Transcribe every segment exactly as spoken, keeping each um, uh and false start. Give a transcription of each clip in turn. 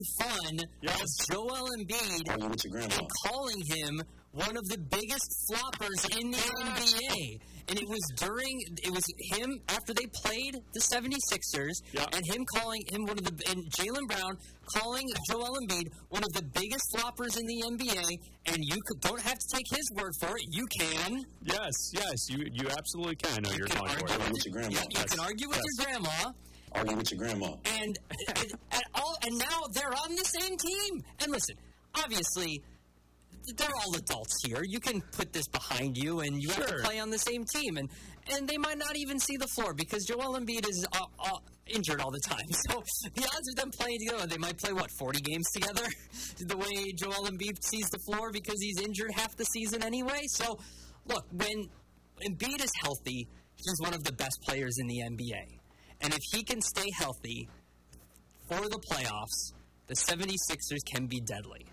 fun yes. of Joel Embiid and calling him one of the biggest floppers in the N B A. And it was during, it was him, after they played the seventy-sixers, yeah. and him calling him one of the, and Jaylen Brown calling Joel Embiid one of the biggest floppers in the N B A, and you could, don't have to take his word for it. You can. Yes, yes, you you absolutely can. No, you you're can talking argue with with your grandma. You, you yes. can argue with yes. your grandma. Argue with your grandma. And, and, and, all, and now they're on the same team. And listen, obviously, they're all adults here. You can put this behind you, and you sure. have to play on the same team. And and they might not even see the floor because Joel Embiid is uh, uh, injured all the time. So the odds of them playing together, they might play, what, forty games together? The way Joel Embiid sees the floor because he's injured half the season anyway. So, look, when Embiid is healthy, he's one of the best players in the N B A. And if he can stay healthy for the playoffs, the seventy-sixers can be deadly.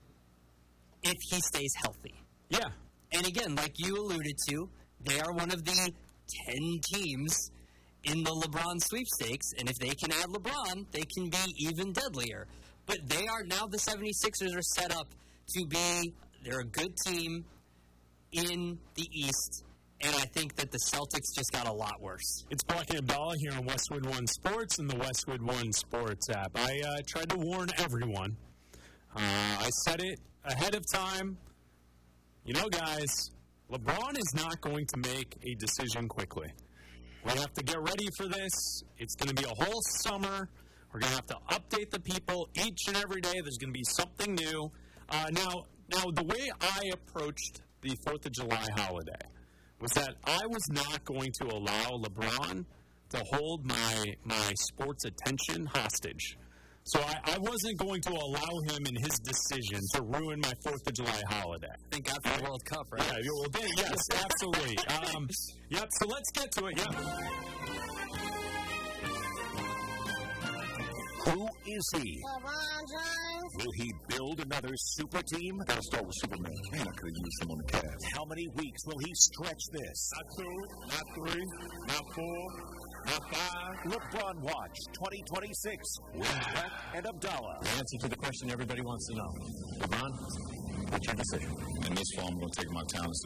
If he stays healthy. Yeah. And again, like you alluded to, they are one of the ten teams in the LeBron sweepstakes, and if they can add LeBron, they can be even deadlier. But they are now, the seventy-sixers are set up to be, they're a good team in the East, and I think that the Celtics just got a lot worse. It's Buck and Abdallah here on Westwood One Sports and the Westwood One Sports app. I uh, tried to warn everyone. Uh, I said it ahead of time. You know, guys, LeBron is not going to make a decision quickly. We have to get ready for this. It's going to be a whole summer. We're going to have to update the people each and every day. There's going to be something new. Uh, now, now, the way I approached the fourth of July holiday was that I was not going to allow LeBron to hold my my sports attention hostage. So I, I wasn't going to allow him in his decision to ruin my fourth of July holiday. Thank God for the World Cup, right? Yeah, well, they, yes, absolutely. Um, yep, so let's get to it. Yep. Who is he? LeBron James. Will he build another super team? Gotta start with Superman. Man, I could have used him on the Cavs. How many weeks will he stretch this? Not two, not three, not four, not five. LeBron Watch twenty twenty-six with Beck and Abdallah. The answer to the question everybody wants to know. LeBron, what's your decision? In this fall, I'm going to take my talents.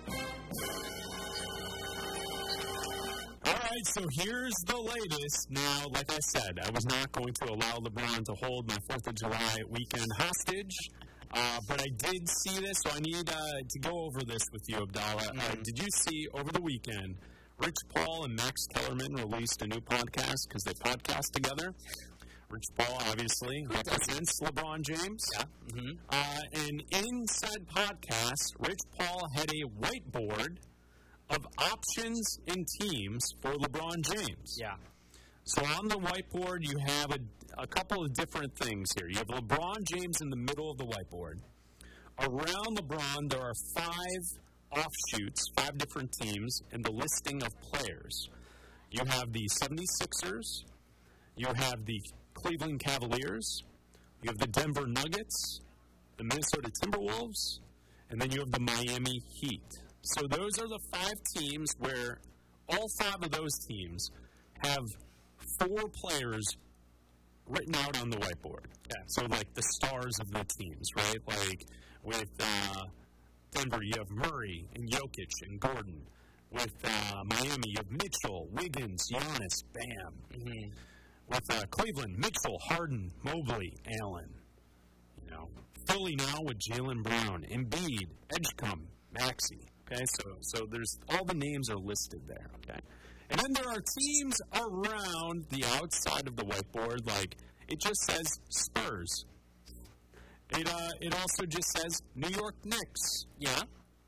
All right, so here's the latest. Now, like I said, I was not going to allow LeBron to hold my fourth of July weekend hostage, uh, but I did see this, so I need uh, to go over this with you, Abdallah. Mm-hmm. Uh, did you see over the weekend, Rich Paul and Max Kellerman released a new podcast because they podcast together? Rich Paul, obviously, represents LeBron James. Yeah. Mm-hmm. Uh, and in said podcast, Rich Paul had a whiteboard of options and teams for LeBron James. Yeah. So on the whiteboard, you have a, a couple of different things here. You have LeBron James in the middle of the whiteboard. Around LeBron, there are five offshoots, five different teams, in the listing of players. You have the seventy-sixers. You have the Cleveland Cavaliers. You have the Denver Nuggets, the Minnesota Timberwolves, and then you have the Miami Heat. So those are the five teams where all five of those teams have four players written out on the whiteboard. Yeah. So like the stars of the teams, right? Like with uh, Denver, you have Murray and Jokic and Gordon. With uh, Miami, you have Mitchell, Wiggins, Giannis, Bam. Mm-hmm. With uh, Cleveland, Mitchell, Harden, Mobley, Allen. You know, Philly now with Jaylen Brown, Embiid, Edgecombe, Maxey. Okay, so so there's all the names are listed there. Okay, and then there are teams around the outside of the whiteboard. Like it just says Spurs. It uh it also just says New York Knicks. Yeah.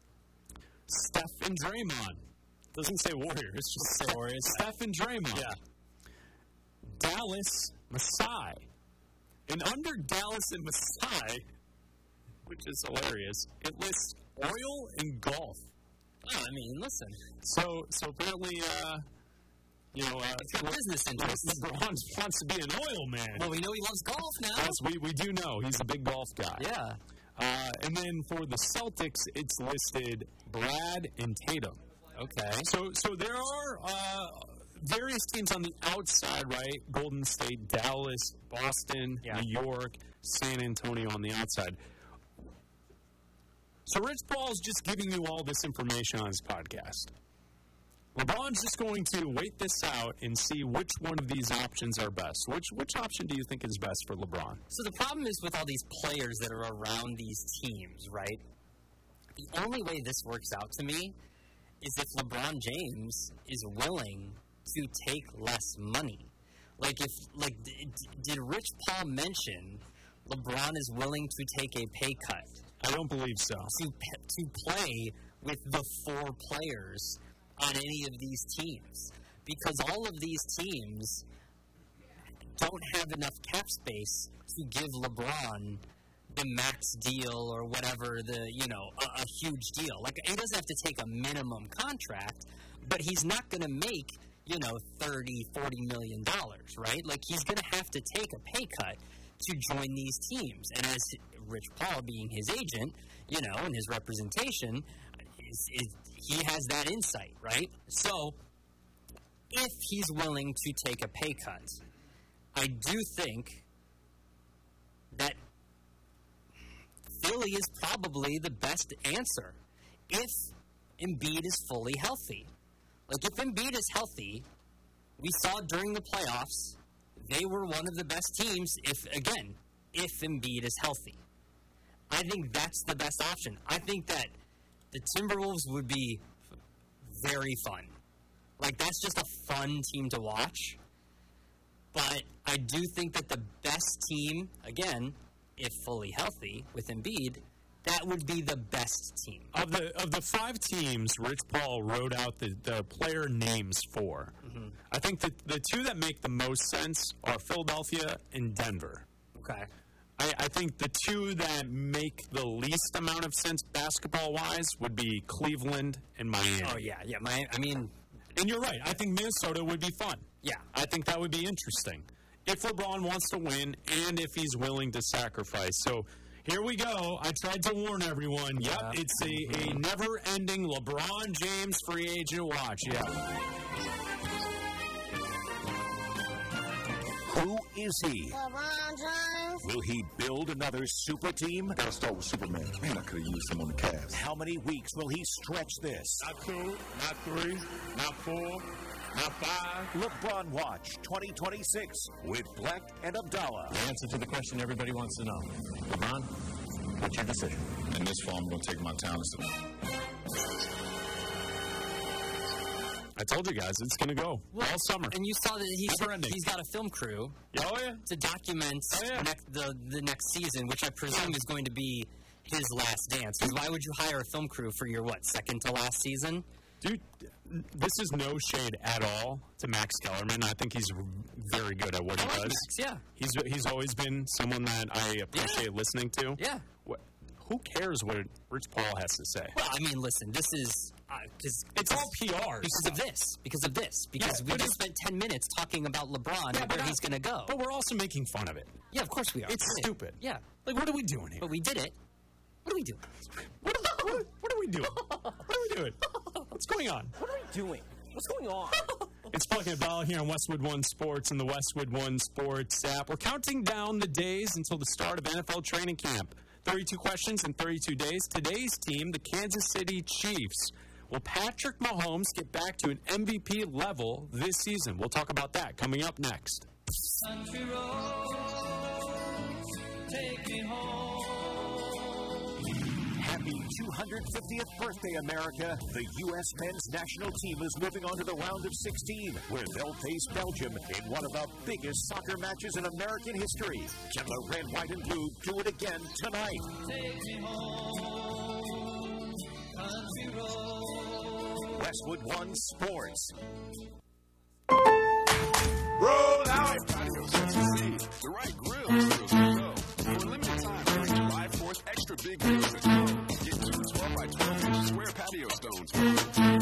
Steph and Draymond. Doesn't say Warriors. Just say Warriors. Steph and Draymond. Yeah. Dallas, Masai. And under Dallas and Masai, which is hilarious, it lists oil and golf. Oh, I mean, listen. So, so apparently, uh, you know, uh, it's got business interests. LeBron wants to be an oil man. Well, we know he loves golf now. Yes, we, we do know. He's a big golf guy. Yeah. Uh, and then for the Celtics, it's listed Brad and Tatum. Okay. So, so there are uh, various teams on the outside, right? Golden State, Dallas, Boston, Yeah. New York, San Antonio on the outside. So Rich Paul's just giving you all this information on his podcast. LeBron's just going to wait this out and see which one of these options are best. Which which option do you think is best for LeBron? So the problem is with all these players that are around these teams, right? The only way this works out to me is if LeBron James is willing to take less money. Like if, like, d- did Rich Paul mention LeBron is willing to take a pay cut? I don't believe so. To to play with the four players on any of these teams, because all of these teams don't have enough cap space to give LeBron the max deal or whatever, the, you know, a, a huge deal. Like, he doesn't have to take a minimum contract, but he's not going to make, you know, thirty, forty million dollars, right? Like, he's going to have to take a pay cut to join these teams. And as Rich Paul, being his agent, you know, and his representation, is, is, he has that insight, right? So, if he's willing to take a pay cut, I do think that Philly is probably the best answer if Embiid is fully healthy. Like, if Embiid is healthy, we saw during the playoffs, they were one of the best teams if, again, if Embiid is healthy. I think that's the best option. I think that the Timberwolves would be very fun. Like, that's just a fun team to watch. But I do think that the best team, again, if fully healthy with Embiid, that would be the best team. Of the of the five teams, Rich Paul wrote out the, the player names for. Mm-hmm. I think that the two that make the most sense are Philadelphia and Denver. Okay. I, I think the two that make the least amount of sense basketball-wise would be Cleveland and Miami. Oh, yeah, yeah. My, I mean... And you're right. I think Minnesota would be fun. Yeah. I think that would be interesting. If LeBron wants to win and if he's willing to sacrifice. So here we go. I tried to warn everyone. Yep, Yeah. it's a, a never-ending LeBron James free agent watch. Yeah. Who is he? LeBron James. Will he build another super team? Gotta start with Superman. Man, I could have used him on the Cavs. How many weeks will he stretch this? Not two, not three, not four, not five. LeBron Watch twenty twenty-six with Black and Abdallah. The answer to the question everybody wants to know. LeBron, what's your decision? In this fall, I'm going to take my talents to I told you guys it's going to go Well, all summer. And you saw that he's, Never ending. he's got a film crew Oh, yeah. to document Oh, yeah. next, the, the next season, which I presume is going to be his last dance. Because why would you hire a film crew for your, what, second to last season? Dude, this is no shade at all to Max Kellerman. I think he's very good at what he I like does. Max, yeah. He's he's always been someone that I appreciate listening to. Yeah. What, who cares what Rich Paul has to say? Well, I mean, listen, this is... Because It's all P R. Because of this. Because of this. Because Yeah, we but just spent ten minutes talking about LeBron Yeah, and but where I- he's going to go. But we're also making fun of it. Yeah, of course we are. It's Right. stupid. Yeah. Like, what are we doing here? But we did it. What are we doing? What are, what, what are we doing? What are we doing? What's going on? What are we doing? What's going on? It's Black and Abdallah here on Westwood One Sports and the Westwood One Sports app. We're counting down the days until the start of N F L training camp. thirty-two questions in thirty-two days. Today's team, the Kansas City Chiefs. Will Patrick Mahomes get back to an M V P level this season? We'll talk about that coming up next. Country roads, take me home. Happy two hundred fiftieth birthday, America. The U S men's national team is moving on to the round of sixteen, where they'll face Belgium in one of the biggest soccer matches in American history. Can the red, white, and blue do it again tonight? Take me home, country roads. Westwood One Sports.